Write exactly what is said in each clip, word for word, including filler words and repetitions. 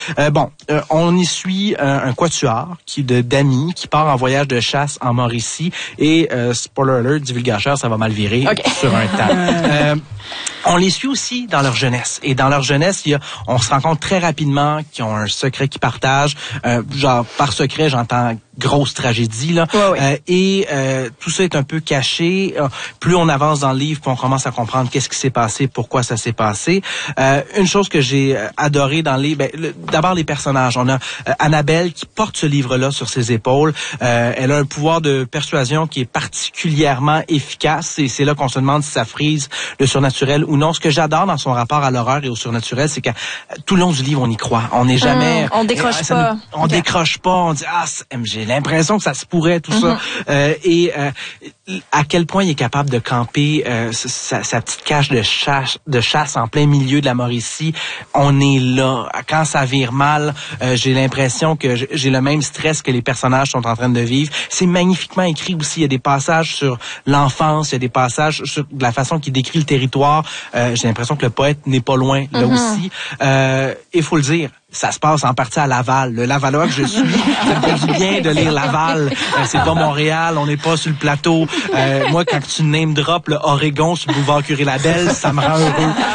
Euh, bon, euh, on y suit un, un quatuor qui de d'amis qui part en voyage de chasse en Mauricie et euh, spoiler alert, divulgateur, ça va mal virer okay. sur un temps. euh, on les suit aussi dans leur jeunesse et dans leur jeunesse, il y a, on se rend compte très rapidement qu'ils ont un secret qu'ils partagent. Euh, genre par secret, j'entends grosse tragédie là. Ouais, ouais. Euh, et euh, tout ça est un peu caché. Euh, plus on avance dans le livre, plus on commence à comprendre qu'est-ce qui s'est passé, pourquoi ça s'est passé. Euh, une chose que j'ai adoré dans les, ben, le, d'abord les personnages. On a euh, Annabelle qui porte ce livre-là sur ses épaules. Euh, elle a un pouvoir de persuasion qui est particulièrement efficace. Et c'est là qu'on se demande si ça frise le surnaturel ou non. Ce que j'adore dans son rapport à l'horreur et au surnaturel, c'est que euh, tout le long du livre, on y croit. On n'est jamais, mmh, on décroche euh, pas. Nous, on okay. décroche pas. On dit ah, j'ai l'impression que ça se pourrait tout mm-hmm. ça. Euh, et euh, à quel point il est capable de camper euh, sa, sa petite cache de chasse, de chasse en plein milieu de la Mauricie. On est là. Quand ça vire mal, euh, j'ai l'impression que j'ai le même stress que les personnages sont en train de vivre. C'est magnifiquement écrit aussi. Il y a des passages sur l'enfance, il y a des passages sur la façon qu'il décrit le territoire. Euh, j'ai l'impression que le poète n'est pas loin là mm-hmm. aussi. Euh, il faut le dire. Ça se passe en partie à Laval. Le Lavalois que je suis, ça me fait du bien de lire Laval. Euh, c'est pas Montréal, on n'est pas sur le plateau. Euh, moi, quand tu name drop le Oregon sur le boulevard Curie-Labelle, ça me rend heureux.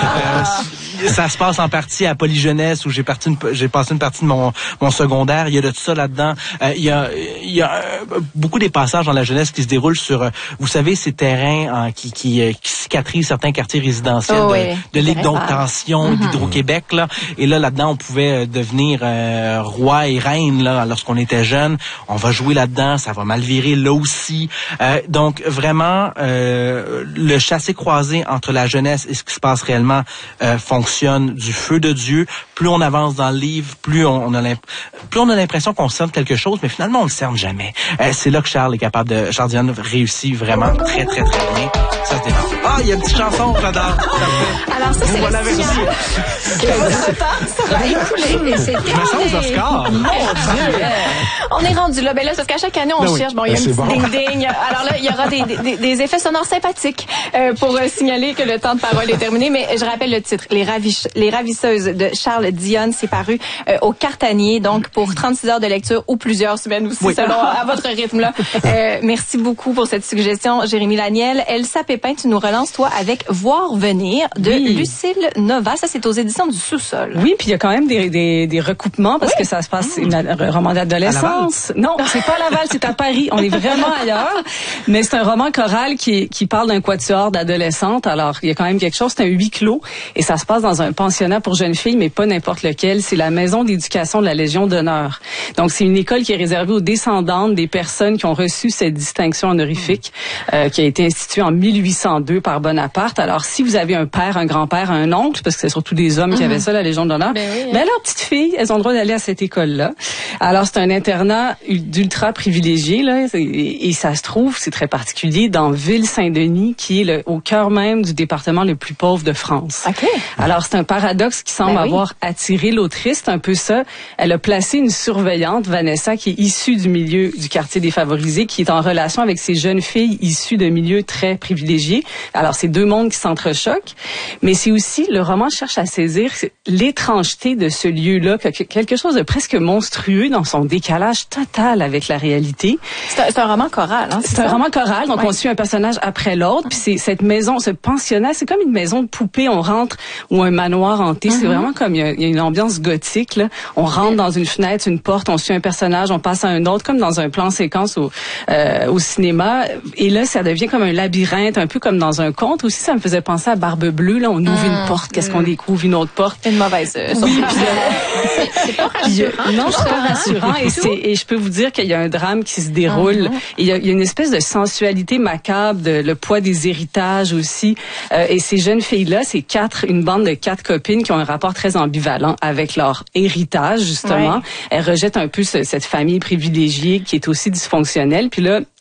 Euh, ça se passe en partie à Polyjeunesse où j'ai parti une, j'ai passé une partie de mon mon secondaire. Il y a de tout ça là-dedans. Euh, il y a il y a euh, beaucoup des passages dans la jeunesse qui se déroulent sur, euh, vous savez, ces terrains euh, qui qui, euh, qui cicatrisent certains quartiers résidentiels oh, de, oui. de Ligue d'haute tension, mm-hmm. d'Hydro-Québec là. Et là là-dedans, on pouvait euh, devenir euh, roi et reine là lorsqu'on était jeune. On va jouer là-dedans, ça va mal virer là aussi. Euh, donc vraiment, euh, le chassé-croisé entre la jeunesse et ce qui se passe réellement euh, fonctionne du feu de Dieu. Plus on avance dans le livre, plus on, on a plus on a l'impression qu'on cerne quelque chose, mais finalement on le cerne jamais. Euh, c'est là que Charles est capable de, Charles Dionne réussit vraiment très très très bien. Ça se défend. Ah, il y a une petite chanson, j'adore. Alors ça c'est voilà, le signal que votre temps sera écoulé. Et c'est je me sens aux Oscars. Mon Dieu. On est rendu là. Ben là, parce qu'à chaque année, on ben cherche. Oui. Bon, il y a ben un petit bon. ding-ding. Alors là, il y aura des, des, des effets sonores sympathiques euh, pour euh, signaler que le temps de parole est terminé. Mais je rappelle le titre. Les, raviche, les ravisseuses de Charles Dionne. C'est paru euh, au Cartanier. Donc, pour trente-six heures de lecture ou plusieurs semaines aussi, oui. selon à votre rythme là. Euh, merci beaucoup pour cette suggestion, Jérémy Laniel. Elsa Pépin, tu nous relances, toi, avec Voir venir de oui. Lucille Nova. Ça, c'est aux éditions du Sous-sol. Oui, puis il y a quand même des, des, des recoupements parce oui. que ça se passe, c'est un roman d'adolescence. Non, c'est pas à Laval, c'est à Paris. On est vraiment ailleurs. Mais c'est un roman choral qui, qui parle d'un quatuor d'adolescentes. Alors, il y a quand même quelque chose. C'est un huis clos et ça se passe dans un pensionnat pour jeunes filles, mais pas n'importe lequel. C'est la maison d'éducation de la Légion d'honneur. Donc, c'est une école qui est réservée aux descendantes des personnes qui ont reçu cette distinction honorifique euh, qui a été instituée en mille huit cent deux par Bonaparte. Alors, si vous avez un père, un grand-père, un oncle, parce que c'est surtout des hommes mm-hmm. qui avaient ça, la Légion d'honneur, ben, oui, ben leurs petites filles, elles ont le droit d'aller à cette école-là. Alors, c'est un internat d'ultra privilégié, là, et, et ça se trouve, c'est très particulier, dans Ville-Saint-Denis, qui est le, au cœur même du département le plus pauvre de France. Okay. Alors, c'est un paradoxe qui semble ben oui. avoir attiré l'autrice, c'est un peu ça. Elle a placé une surveillante, Vanessa, qui est issue du milieu du quartier défavorisé, qui est en relation avec ces jeunes filles issues de milieux très privilégiés. Alors, c'est deux mondes qui s'entrechoquent, mais c'est aussi, le roman cherche à saisir l'étrangeté de ce lieu-là, quelque chose de presque monstrueux dans son décalage total avec la réalité. C'est un, c'est un roman choral, hein? C'est, c'est un roman choral, donc ouais. on suit un personnage après l'autre, puis c'est cette maison, ce pensionnat, c'est comme une maison de poupée, on rentre, ou un manoir hanté, mm-hmm. c'est vraiment comme, il y, a, il y a une ambiance gothique, là. On rentre ouais. dans une fenêtre, une porte, on suit un personnage, on passe à un autre, comme dans un plan séquence au, euh, au cinéma, et là, ça devient comme un labyrinthe, un peu comme dans un conte. Aussi, ça me faisait penser à Barbe Bleue, là, on ouvre mmh. une porte, qu'est-ce qu'on découvre, une autre porte. Une mauvaise euh, oui, puis, c'est, c'est pas rassurant. Non, c'est pas rassurant, et, c'est, et je peux vous dire qu'il y a un drame qui se déroule. Mm-hmm. Il, y a, il y a une espèce de sensualité macabre, de, le poids des héritages aussi. Euh, et ces jeunes filles-là, c'est quatre, une bande de quatre copines qui ont un rapport très ambivalent avec leur héritage, justement. Ouais. Elles rejettent un peu ce, cette famille privilégiée qui est aussi dysfonctionnelle. Puis là,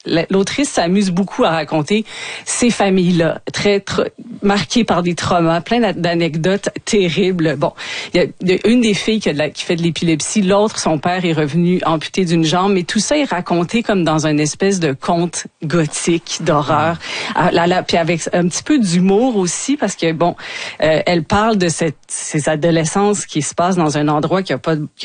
l'autrice s'amuse beaucoup à raconter ces familles-là, très, très marquées par des traumas, plein d'anecdotes terribles. Bon, il y a une des filles qui, a de la, qui fait de l'épilepsie, l'autre, son père est revenu amputé d'une jambe, mais tout ça est raconté comme dans une espèce de conte gothique d'horreur, mmh. puis avec un petit peu d'humour aussi, parce que bon, euh, elle parle de cette, ces adolescences qui se passent dans un endroit qui a pas